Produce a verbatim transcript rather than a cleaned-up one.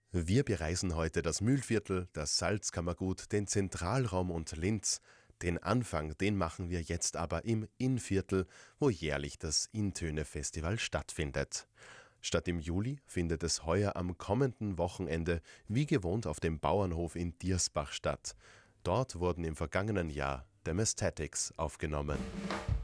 Wir bereisen heute das Mühlviertel, das Salzkammergut, den Zentralraum und Linz. Den Anfang, den machen wir jetzt aber im Innviertel, wo jährlich das Intöne-Festival stattfindet. Statt im Juli findet es heuer am kommenden Wochenende wie gewohnt auf dem Bauernhof in Diersbach statt. Dort wurden im vergangenen Jahr Them Aesthetics aufgenommen.